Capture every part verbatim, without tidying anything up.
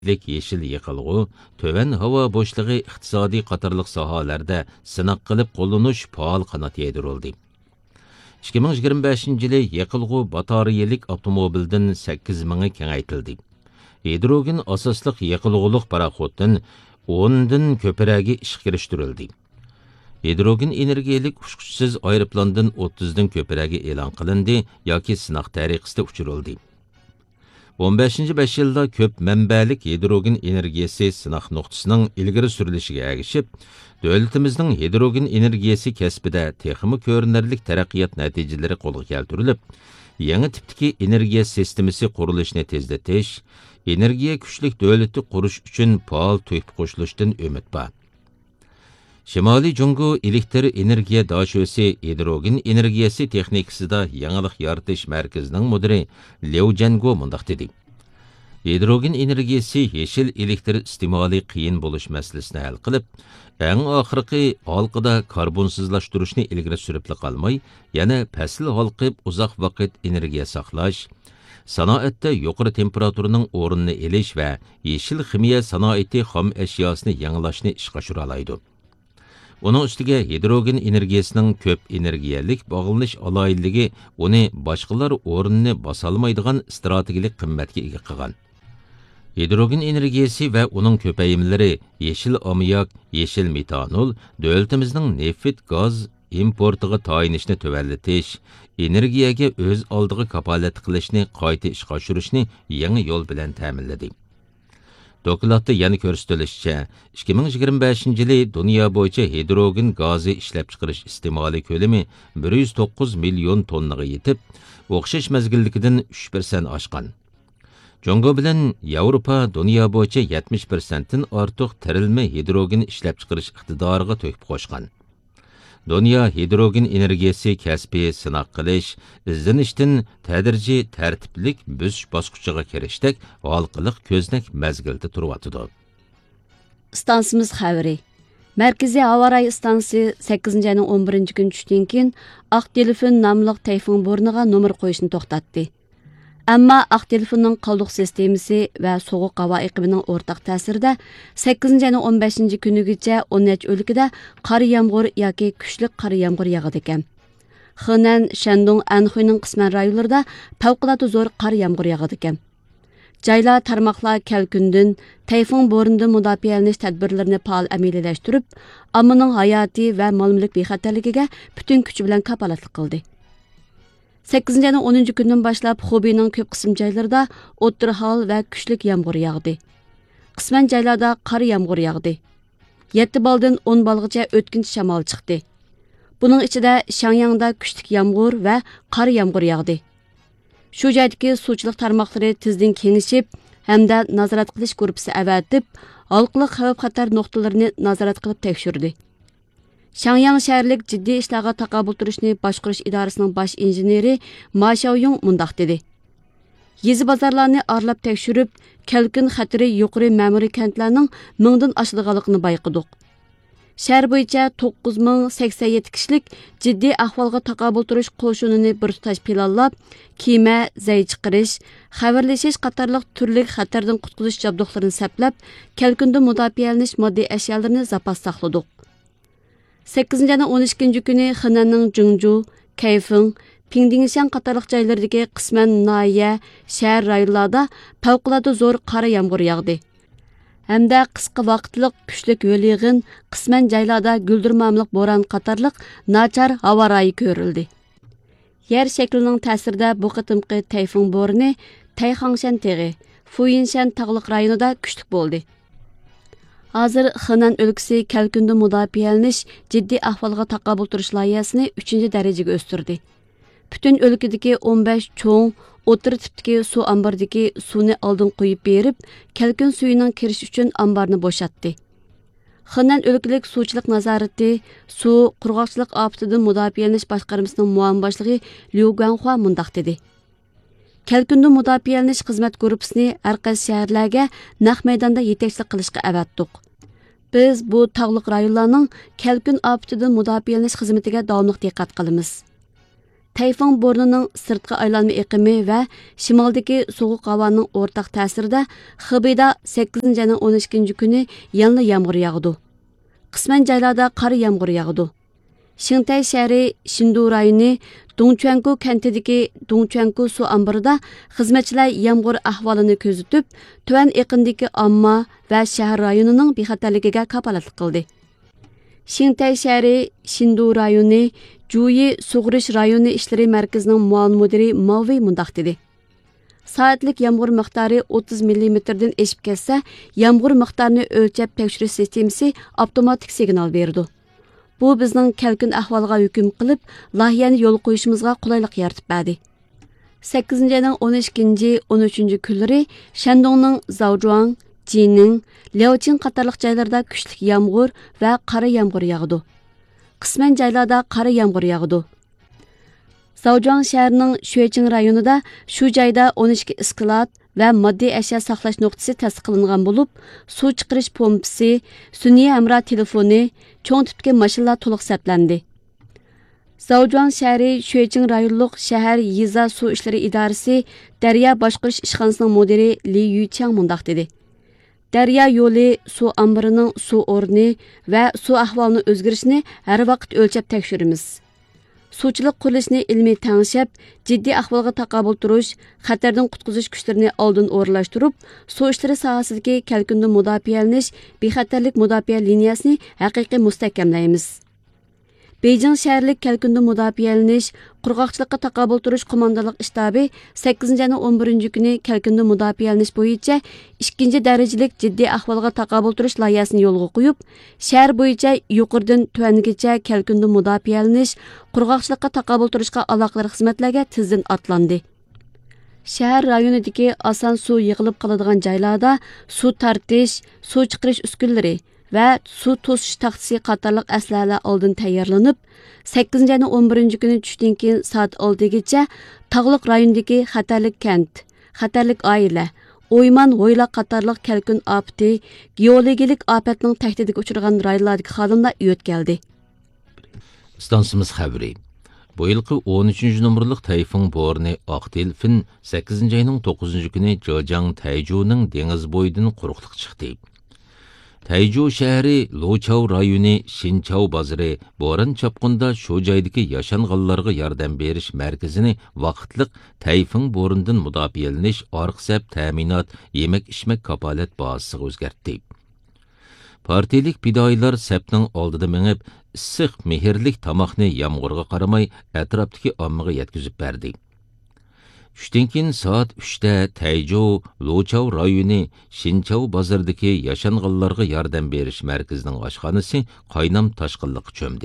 yeşil yıqılğu, töven hava boşluğu iqtisadi qatarlıq sahalarda sınaq qilib qo'llanish faol qanot yaydirildi. ikki ming yigirma beshinchi yili yıqılğu batareyelik avtomobildan sakkiz mingi kengaytildi. Hidrogen asosliq yıqılğuluq paraxotdan o'ndan ko'piragi ishga kirishtirildi. Hidrogen energiyalik uçquchsiz aeroplandan o'ttizdan ko'piragi e'lon qilindi yoki sinoq tariqasida uchirildi. o'n beshinchi besh yilda ko'p manbalik hidrogen energiyasi sinoq nuqtasining ilgari surilishiga ergishib, davlatimizning hidrogen energiyasi kasbida texmi ko'rinarlik taraqqiyot natijalari qo'lga keltirilib, yangi tipdagi energiya sistemasi qurilishini tezlatish, energiya kuchlik davlati qurish uchun faol to'yib qo'shilishdan umid bor. Shimoliy Jungo elektr energiya dashosi hidrogen energiyasi texnikasida yangilik yaratish markazining mudiri Liu Jianguo mundaq dedi. Hidrogen energiyasi yeşil elektr istimoli qiyin bo'lish masalasini hal qilib, eng oxirgi halqida karbonsizlashtirishni ilgari surib qolmay, yana fasl halqib uzoq vaqt energiya saqlash, sanoatda yuqori temperaturaning o'rnini elish va yeşil ximiya sanoati xom ashyosini yangilashni ishga oshira oladi. Onun üstüge hidrogen energiyasının köp energiyalik bağlanış alaylığı onu başkalar o'rnini basalmaydigan strategilik qimmatga ega qilgan. Hidrogen energiyasi ve onun köpeyimleri yeşil ammiak, yeşil metanol, davlatimizning neft gaz importiga tayinishni tövelletish, energiyaga o'z oldiga kapolat qilishni qayta ishga oshirishni yangi yo'l bilan ta'minladi. Dokladda yana ko'rsatilishicha, ikki ming yigirma beshinchi yili dunyo bo'yicha hidrogen gazi ishlab chiqarish iste'moli ko'lami bir yuz to'qqiz million tonnaga yetib, o'xshash mazgilligidan uch persent oshgan. Jungo bilan Yevropa dunyo bo'yicha yetmish persent dan ortiq tirilma hidrogen ishlab chiqarish iqtidoriga to'yib qo'shgan. Dünya hidrogen energiyasi kasbi sinoq qilish, izlanishdan tadrijiy tartiblik bo'sish bosqichiga kirishdak halqiliq ko'znak mazgilda turyotidi. Stansimiz xabari. Markaziy havo rayi stansiya sakkizinchi ayning o'n birinchi kun tushdan keyin Aq telefon nomli tayfun bo'rniga nomer qo'yishni to'xtatdi. Ammo aq telefonning qalduq sistemasi va sovuq havo iqimining o'rtaq ta'sirida sakkizinchi ayning o'n beshinchi kunigacha o'n uch o'lkada qor yomg'ir yoki kuchli qor yomg'ir yog'adi ekan. Xenan, Shandong, Anxuyning qisman rayonlarida favqulodda zo'r qor yomg'ir yog'adi ekan. Joylar tarmoqlar kelkundan tayfun bo'rnidan mudofialanish tadbirlarini faol amaliyalashtirib, ommaning hayoti va mol-mulk bexatarligiga butun kuchi bilan kapolatlik qildi. sakkizinchi ayning o'ninchi kundan boshlab Xubeyning ko'p qism joylarida o'tir hol va kuchli yomg'ir yog'di. Qisman joylarda qor yomg'ir yog'di. yetti baldan o'n balgacha o'tkinchi shamol chiqdi. Buning ichida Shangyangda kuchli yomg'ir va qor yomg'ir yog'di. Shu joydagi suvchilik tarmoqlari tezdan kengishib, hamda nazorat qilish guruhi avatib, halqiliq xavf xatar nuqtalarini nazorat qilib tekshirdi. Shangyang shaharlik jiddiy ishlarga taqabul turishni boshqarish idorasining bosh injeneri Ma Xiaoyong mundaq dedi. Yezi bozorlarni aralab tekshirib, kelkun xatiri yuqori ma'muriy kentlarning mingdan oshadiganligini bayqadik. Shahar bo'yicha to'qqiz ming sakson yetti kishilik jiddiy ahvolga taqabul turish qo'shinini bir tutash planlab, kema, zay chiqarish, xabarlashish qatorliq turli xatardan qutqizish jabduqlarini saplab, kelkunda mudofialanish moddiy ashyolarini zapas saqladik. sakkizinchi ayning o'n ikkinchi kuni Xenanning Jingju, Kayfeng, Pingdingshan qatorliq joylardagi qisman noya, shahar rayonlarida favqulodda zo'r qor yomg'ir yog'di. Hamda qisqa vaqtliq kuchli yo'l yig'in, qisman joylarda guldirmamliq bo'ron qatorliq nachar havo rayi ko'rildi. Yer shaklining ta'sirida bu qitimqi tayfun bo'rni Tayxangshan teg'i, Fuyinshan tog'liq rayonida kuchli bo'ldi. Hozir Xenan o'lkasi kelkunda mudofialanish jiddiy ahvolga taqabul turish loyihasini uchinchi darajaga o'stirdi. Butun o'lkadagi o'n besh cho'ng o'tir tipdagi suv ombordagi suvni oldin qo'yib berib, kelkun suyining kirish uchun omborni bo'shatdi. Xenan o'lkalik suvchilik nazorati, suv qurg'oqchilik ofatidan mudofialanish boshqarmasining muavin boshlig'i Liu Guanhua mundaq dedi. Kelkunda mudofialanish xizmat guruhisini har qaysi shaharlarga naq maydonda yetakchilik qilishga avatdik. Biz bu tog'liq rayonlarning kelkun ofatidan mudofialanish xizmatiga davomli diqqat qilamiz. Tayfun bo'rnining sirtqi aylanma iqimi va shimoldagi sovuq havoning o'rtaq ta'sirida Xibida sakkizinchi ayning o'n ikkinchi kuni yangi yomg'ir yog'di. Qisman joylarda qor yomg'ir yog'di. Xintay shahri Shindu rayoni Dongchuangu kentidagi Dongchuangu suv omborida xizmatchilar yomg'ir ahvolini kuzatib, tuvan iqindagi omma va shahar rayonining bexatarligiga kafolatlik qildi. Xintay shahri Shindu rayoni Juyi sug'urish rayoni ishlari markazining muavin mudiri Mavi mundaq dedi. Soatlik yomg'ir miqdori o'ttiz millimetrdan eshib ketsa, yomg'ir miqdorini o'lchab tekshirish sistemasi avtomatik signal berdi. Bu bizning kelkin ahvolga hukm qilib, layihani yo'l qo'yishimizga qulaylik yaratib berdi. sakkizinchi ayning o'n ikkinchi o'n uchinchi kunlari Shandongning Zaozhuang, Jining, Liaoqing qatorliq joylarda kuchli yomg'ir va qora yomg'ir yog'di. Qisman joylarda qora yomg'ir yog'di. Zaozhuang shahrining Shuiqing rayonida shu joyda o'n ikki isklat va moddiy ashyo saqlash nuqtasi tasdiqlangan bo'lib, suv chiqarish pompasi, sun'iy hamra telefoni, cho'ng tipdagi mashinalar to'liq sarflandi. Zaozhuang shahri Shuiqing rayonluq shahar Yiza suv ishlari idorasi Daryo boshqarish ishxonasining mudiri Li Yuchang mundaq dedi. Daryo yo'li suv omborining suv o'rni va suv ahvolini o'zgarishini har vaqt o'lchab tekshiramiz. Suvchilik qurilishini ilmiy tangshab, jiddiy ahvolga taqobil turish, xatardan qutqizish kuchlarini oldin o'rlashtirib, suv ishlari sohasidagi kalkundan mudofialanish, bexatarlik mudofaa liniyasini haqiqiy mustahkamlaymiz. Beijing shaharlik kalkundan mudofialanish, qurg'oqchilikqa taqobil turish qo'mondonlik shtabi sakkizinchi ayning o'n birinchi kuni kalkundan mudofialanish bo'yicha ikkinchi darajalik jiddiy ahvolga taqobil turish loyihasini yo'lga qo'yib, shahar bo'yicha yuqoridan tuvangacha kalkundan mudofialanish, qurg'oqchilikqa taqobil turishga aloqador xizmatlarga tizdan atlandi. Shahar rayonidagi oson suv yig'ilib qoladigan joylarda suv tartish, suv chiqarish uskunalari va suv to'sish taxtasi qatorliq aslahalar oldin tayyorlanib, sakkizinchi ayning o'n birinchi kuni tushdan keyin soat oltigacha tog'liq rayondagi xatarlik kent, xatarlik oila, o'yman, g'o'yla qatorliq kalkun ofati, geologik ofatning tahdidiga uchragan rayonlardagi xodimlar o'tkazdi. Stansimiz xabari. Bu yilqi o'n uchinchi nomerlik Tayfun bo'rni Aqtilfin sakkizinchi ayning to'qqizinchi kuni Zhejiang Taijuning dengiz bo'yidan quruqliq chiqdi. Tayju shahri Lochao rayoni Shinchao bozori bo'ron chopqunda shu joydagi yashanganlarga yordam berish markazini vaqtliq Tayfun bo'rindan mudofialanish, orqisab ta'minot, yemak-ichmak kapolat bazasiga o'zgartdi. Partiyalik fidoyilar sapning oldida mengib, issiq, mehrlik tamoqni yomg'irga qaramay atrofdagi ommaga yetkazib berdi. Tushdan keyin soat uchda Tayju Lochao rayoni Shinchao bozoridagi yashanganlarga yordam berish markazining oshxonasi qaynam toshqinlikqa cho'mdi.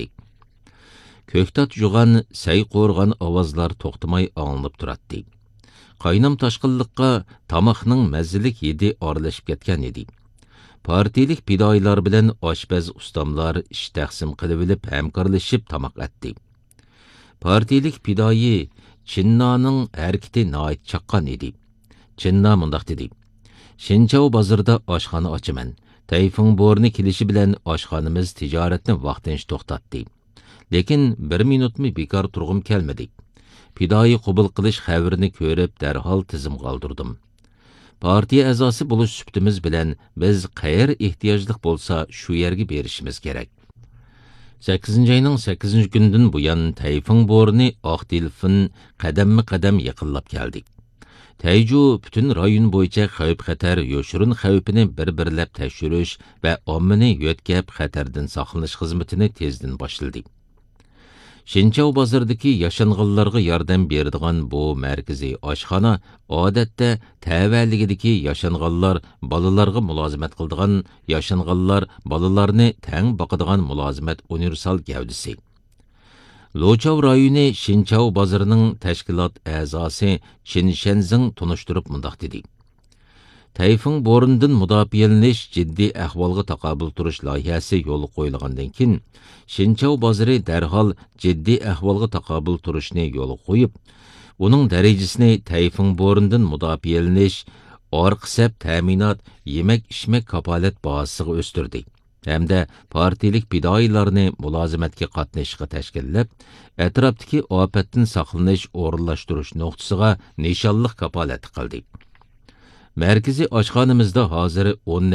Ko'ktat jug'an, say qo'rg'an ovozlar to'xtamay anglanib turadi. Qaynam toshqinlikqa tamoqning mazzilik yedi oralashib ketgan edi. Partiyalik fidoyilar bilan oshpaz ustamlar ish taqsim qilib olib hamkorlashib tamoq atdi. Partiyalik fidoyi Chinnaning harakati noit chaqqan edi. Chinna mundaq dedi. Shinchao bozorida oshxona ochaman. Tayfun bo'rni kelishi bilan oshxonamiz tijoratni vaqtincha to'xtatdi. Lekin bir minutmi bekor turg'im kelmadi. Fidoyi qabul qilish xabarini ko'rib darhol tizim qoldirdim. Partiya a'zosi bo'lish suhbatimiz bilan biz qayer ehtiyojlik bo'lsa shu yerga berishimiz kerak. sakkizinchi ayning sakkizinchi kundan buyon Tayfun bo'rni Aqtilfin qadamma-qadam yaqinlab keldi. Tayju butun rayon bo'yicha xavf-xatar yo'shirin xavfini bir-birlab tekshirish va ommani yo'tkab xatardan saqlanish xizmatini tezdan boshladi. Shinchao bozoridagi yashanganlarga yordam beradigan bu markaziy oshxona odatda tavalligidagi yashanganlar bolalarga mulozimat qiladigan, yashanganlar bolalarni tang boqadigan mulozimat universal gavdisi. Lochao rayoni Shinchao bozorining tashkilot a'zosi Chin Shenzing tunishtirib mundaq dedi. Tayfun bo'rindan mudofialanish jiddiy ahvolga taqobil turish loyihasi yo'lga qo'yilgandan keyin Shinchao bozori darhol jiddiy ahvolga taqobil turishni yo'lga qo'yib, uning darajasini Tayfun bo'rindan mudofialanish, orqisab ta'minot, yemak-ichmak kapolat bazasiga o'stirdi. hamda partiyalik fidoyilarni mulozimatga qatnashishga tashkillab, atrofdagi ofatdan saqlanish o'rinlashtirish nuqtasiga nishonliq kapolat qildi. Markaziy oshxonamizda hozir o'n